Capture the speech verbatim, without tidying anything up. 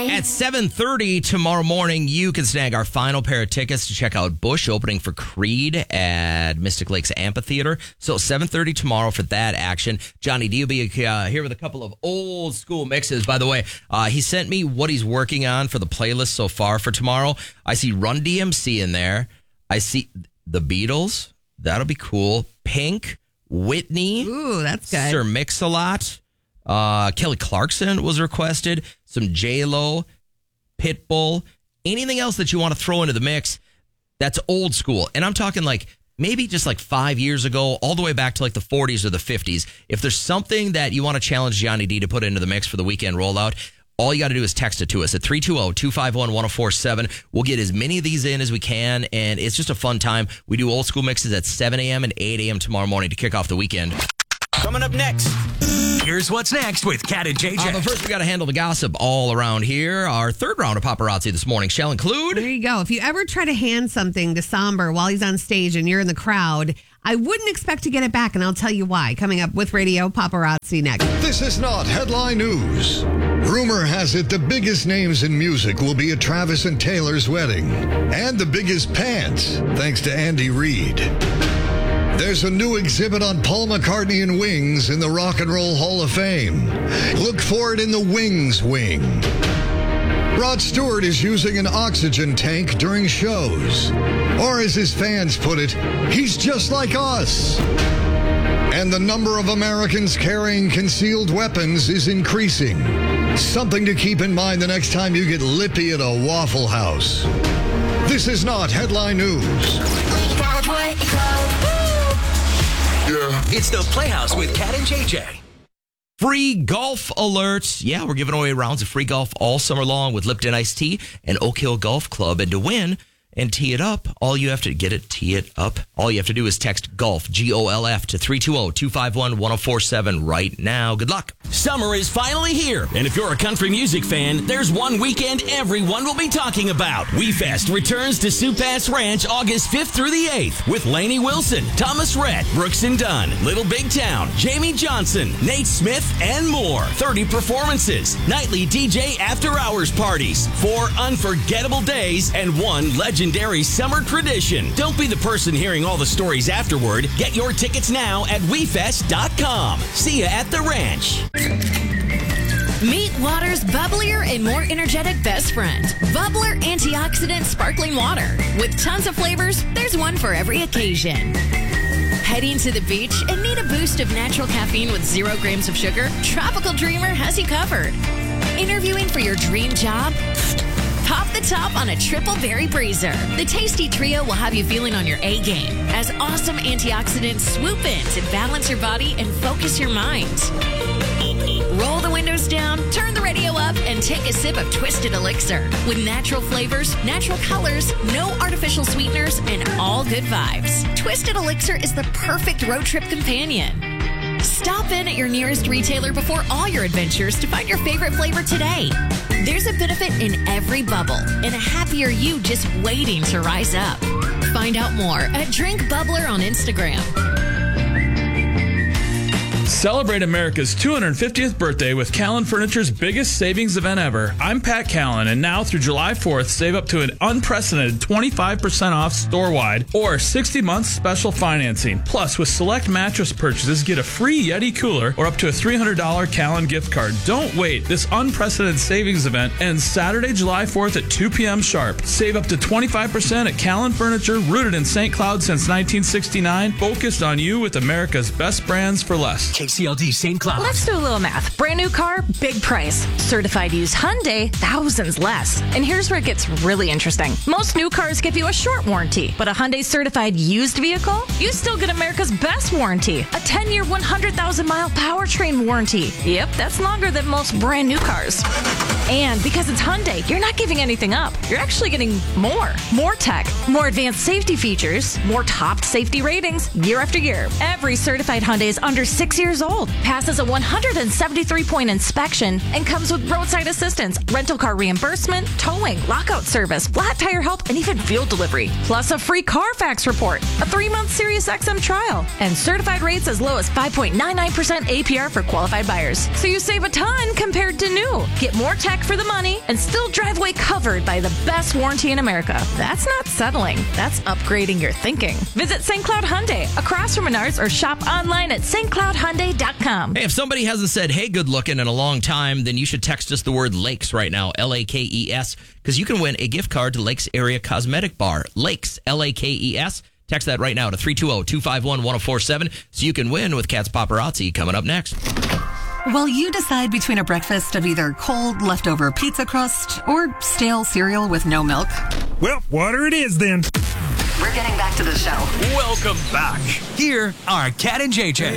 J. At seven thirty tomorrow morning, you can snag our final pair of tickets to check out Bush opening for Creed at Mystic Lakes Amphitheater. So seven thirty tomorrow for that action. Johnny D will be uh, here with a couple of old school mixes. By the way, uh, he sent me what he's working on for the playlist so far for tomorrow. I see Run D M C in there. I see the Beatles. That'll be cool. Pink, Whitney. Ooh, that's good. Sir Mix-a-Lot. Uh, Kelly Clarkson was requested. Some J-Lo, Pitbull, anything else that you want to throw into the mix that's old school. And I'm talking like maybe just like five years ago, all the way back to like the forties or the fifties. If there's something that you want to challenge Johnny D to put into the mix for the weekend rollout, all you got to do is text it to us at three two zero, two five one, one zero four seven. We'll get as many of these in as we can, and it's just a fun time. We do old school mixes at seven a.m. and eight a.m. tomorrow morning to kick off the weekend. Coming up next, here's what's next with Kat and J J. Uh, but first, we got to handle the gossip all around here. Our third round of paparazzi this morning shall include... There you go. If you ever try to hand something to Somber while he's on stage and you're in the crowd, I wouldn't expect to get it back, and I'll tell you why. Coming up with Radio Paparazzi next. This is not headline news. Rumor has it the biggest names in music will be at Travis and Taylor's wedding. And the biggest pants, thanks to Andy Reid. There's a new exhibit on Paul McCartney and Wings in the Rock and Roll Hall of Fame. Look for it in the Wings wing. Rod Stewart is using an oxygen tank during shows. Or as his fans put it, he's just like us. And the number of Americans carrying concealed weapons is increasing. Something to keep in mind the next time you get lippy at a Waffle House. This is not headline news. Yeah. It's the Playhouse with Kat and J J. Free golf alerts. Yeah, we're giving away rounds of free golf all summer long with Lipton Iced Tea and Oak Hill Golf Club. And to win and tee it up, all you have to get it, tee it up. All you have to do is text GOLF, G O L F, to three two zero, two five one, one zero four seven right now. Good luck. Summer is finally here, and if you're a country music fan, there's one weekend everyone will be talking about. WeFest returns to Sioux Pass Ranch August fifth through the eighth with Lainey Wilson, Thomas Rhett, Brooks and Dunn, Little Big Town, Jamie Johnson, Nate Smith, and more. thirty performances, nightly D J after-hours parties, four unforgettable days, and one legendary summer tradition. Don't be the person hearing all the stories afterward. Get your tickets now at we fest dot com. See ya at the ranch. Meet water's bubblier and more energetic best friend, Bubbler Antioxidant Sparkling Water. With tons of flavors, there's one for every occasion. Heading to the beach and need a boost of natural caffeine with zero grams of sugar? Tropical Dreamer has you covered. Interviewing for your dream job? Pop the top on a triple berry breezer. The tasty trio will have you feeling on your A game as awesome antioxidants swoop in to balance your body and focus your mind. Roll the windows down, turn the radio up, and take a sip of Twisted Elixir. With natural flavors, natural colors, no artificial sweeteners, and all good vibes. Twisted Elixir is the perfect road trip companion. Stop in at your nearest retailer before all your adventures to find your favorite flavor today. There's a benefit in every bubble and a happier you just waiting to rise up. Find out more at Drink Bubbler on Instagram. Celebrate America's two hundred fiftieth birthday with Callan Furniture's biggest savings event ever. I'm Pat Callan, and now through July fourth, save up to an unprecedented twenty-five percent off store-wide or sixty months special financing. Plus, with select mattress purchases, get a free Yeti cooler or up to a three hundred dollars Callan gift card. Don't wait. This unprecedented savings event ends Saturday, July fourth at two p.m. sharp. Save up to twenty-five percent at Callan Furniture, rooted in Saint Cloud since nineteen sixty-nine, focused on you with America's best brands for less. K C L D Saint Cloud. Let's do a little math. Brand new car, big price. Certified used Hyundai, thousands less. And here's where it gets really interesting. Most new cars give you a short warranty, but a Hyundai certified used vehicle, you still get America's best warranty. A ten-year, one hundred thousand mile powertrain warranty. Yep, that's longer than most brand new cars. And because it's Hyundai, you're not giving anything up. You're actually getting more. More tech, more advanced safety features, more top safety ratings year after year. Every certified Hyundai is under six years old, passes a one hundred seventy-three point inspection, and comes with roadside assistance, rental car reimbursement, towing, lockout service, flat tire help, and even fuel delivery. Plus a free Carfax report, a three-month Sirius X M trial, and certified rates as low as five point nine nine percent A P R for qualified buyers. So you save a ton compared to new. Get more tech back for the money and still drive away covered by the best warranty in America. That's not settling. That's upgrading your thinking. Visit Saint Cloud Hyundai across from Menards or shop online at s t cloud hyundai dot com. Hey, if somebody hasn't said, hey, good looking in a long time, then you should text us the word Lakes right now, L A K E S, because you can win a gift card to Lakes Area Cosmetic Bar. Lakes, L A K E S. Text that right now to three two zero, two five one, one zero four seven so you can win with Cat's Paparazzi coming up next. While you decide between a breakfast of either cold, leftover pizza crust or stale cereal with no milk. Well, water it is then. We're getting back to the show. Welcome back. Here are Cat and J J.